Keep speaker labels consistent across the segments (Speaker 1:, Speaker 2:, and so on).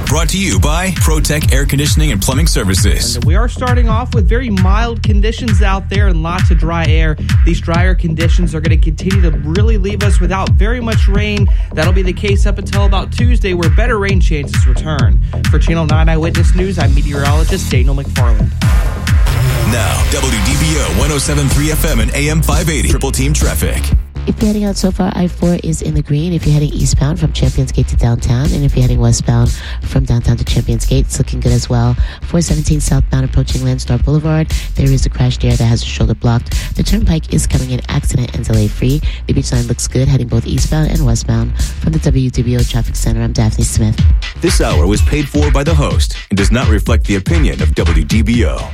Speaker 1: Brought to you by ProTech Air Conditioning and Plumbing Services.
Speaker 2: And we are starting off with very mild conditions out there and lots of dry air. These drier conditions are going to continue to really leave us without very much rain. That'll be the case up until about Tuesday, where better rain chances return. For Channel 9 Eyewitness News, I'm meteorologist Daniel McFarland.
Speaker 1: Now, WDBO 107.3 FM and AM 580. Triple Team Traffic.
Speaker 3: If you're heading out so far, I-4 is in the green. If you're heading eastbound from Champions Gate to downtown, and if you're heading westbound from downtown to Champions Gate, it's looking good as well. 417 southbound approaching Landstar Boulevard, there is a crash there that has a shoulder blocked. The turnpike is coming in accident and delay free. The beach line looks good heading both eastbound and westbound. From the WDBO Traffic Center, I'm Daphne Smith.
Speaker 1: This hour was paid for by the host and does not reflect the opinion of WDBO.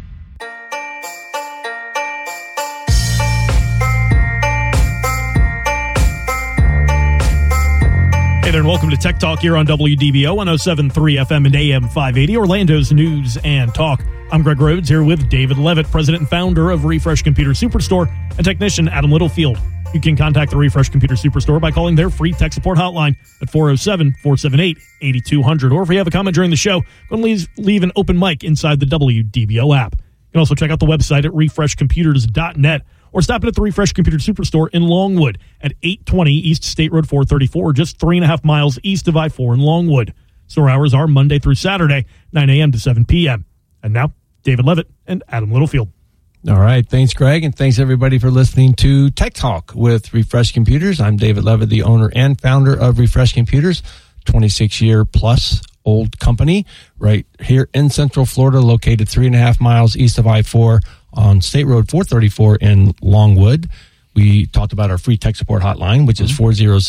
Speaker 4: Hey there, and welcome to Tech Talk here on WDBO 107.3 FM and AM 580, Orlando's news and talk. I'm Greg Rhodes here with David Levitt, president and founder of Refresh Computer Superstore, and technician Adam Littlefield. You can contact the Refresh Computer Superstore by calling their free tech support hotline at 407-478-8200. Or if you have a comment during the show, go and leave an open mic inside the WDBO app. You can also check out the website at refreshcomputers.net. Or stop in at the Refresh Computer Superstore in Longwood at 820 East State Road 434, just 3.5 miles east of I-4 in Longwood. Store hours are Monday through Saturday, 9 a.m. to 7 p.m. And now, David Levitt and Adam Littlefield.
Speaker 5: All right. Thanks, Greg, and thanks, everybody, for listening to Tech Talk with Refresh Computers. I'm David Levitt, the owner and founder of Refresh Computers, 26-year-plus old company right here in Central Florida, located 3.5 miles east of I-4 on State Road 434 in Longwood. We talked about our free tech support hotline, which is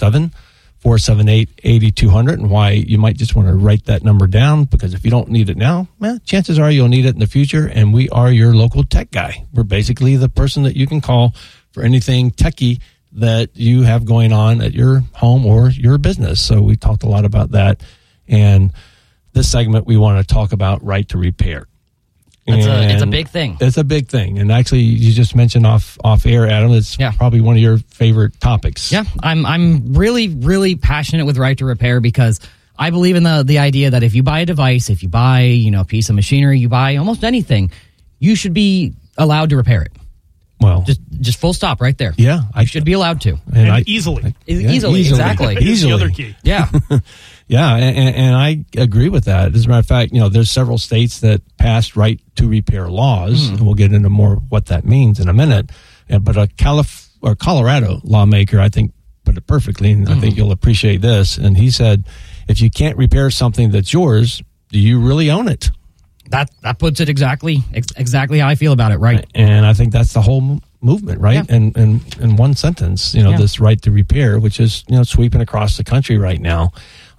Speaker 5: 407-478-8200, and why you might just want to write that number down, because if you don't need it now, chances are you'll need it in the future, and we are your local tech guy. We're basically the person that you can call for anything techie that you have going on at your home or your business. So we talked a lot about that, and this segment we want to talk about right to repair.
Speaker 6: It's a big thing.
Speaker 5: It's a big thing. And actually, you just mentioned off air, Adam, it's probably one of your favorite topics.
Speaker 6: Yeah, I'm really, really passionate with right to repair, because I believe in the idea that if you buy a device, if you buy a piece of machinery, you buy almost anything, you should be allowed to repair it.
Speaker 5: Well,
Speaker 6: just full stop right there.
Speaker 5: Yeah,
Speaker 6: I should be allowed to.
Speaker 4: And easily.
Speaker 6: Easily, exactly.
Speaker 4: Easily. The other key.
Speaker 6: Yeah.
Speaker 5: Yeah, and I agree with that. As a matter of fact, there's several states that passed right to repair laws, and we'll get into more what that means in a minute. But a Colorado lawmaker, I think, put it perfectly, and I think you'll appreciate this. And he said, if you can't repair something that's yours, do you really own it?
Speaker 6: That puts it exactly how I feel about it, right?
Speaker 5: And I think that's the whole movement, right? Yeah. And in one sentence, this right to repair, which is sweeping across the country right now.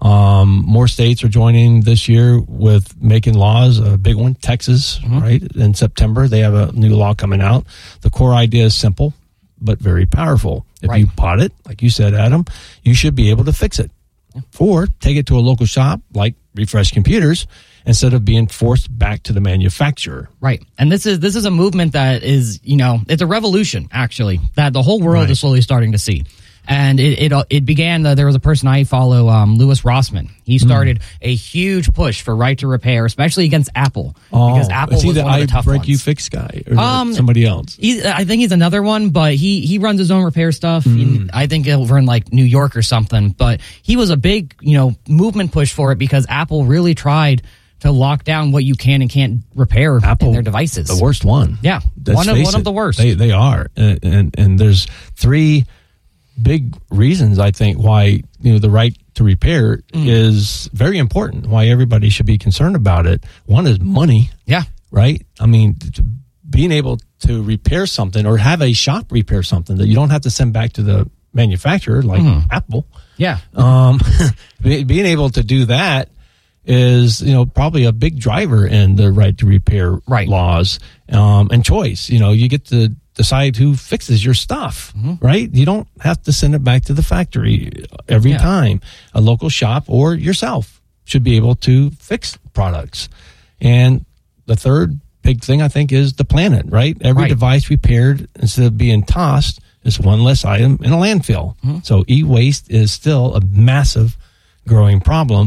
Speaker 5: More states are joining this year with making laws. A big one, Texas, right? In September, they have a new law coming out. The core idea is simple, but very powerful. If you bought it, like you said, Adam, you should be able to fix it. Yeah. Or take it to a local shop like Refresh Computers instead of being forced back to the manufacturer.
Speaker 6: Right. And this is a movement that is, it's a revolution, actually, that the whole world is slowly starting to see. And it began, there was a person I follow, Louis Rossmann. He started a huge push for right to repair, especially against Apple. Because Apple was one of the tough ones.
Speaker 5: Break You Fix guy, or somebody else?
Speaker 6: I think he's another one, but he runs his own repair stuff. I think over in New York or something. But he was a big, movement push for it, because Apple really tried to lock down what you can and can't repair in their devices.
Speaker 5: The worst one.
Speaker 6: Yeah. One of the worst.
Speaker 5: They are. And there's three big reasons, I think, why the right to repair is very important, why everybody should be concerned about it. One is money.
Speaker 6: Yeah.
Speaker 5: Right? I mean, being able to repair something, or have a shop repair something that you don't have to send back to the manufacturer, like Apple.
Speaker 6: Yeah.
Speaker 5: Being able to do that is, probably a big driver in the right to repair laws, and choice. You get to decide who fixes your stuff, right? You don't have to send it back to the factory every time. A local shop or yourself should be able to fix products. And the third big thing, I think, is the planet, right? Every device repaired, instead of being tossed, is one less item in a landfill. So e-waste is still a massive growing problem.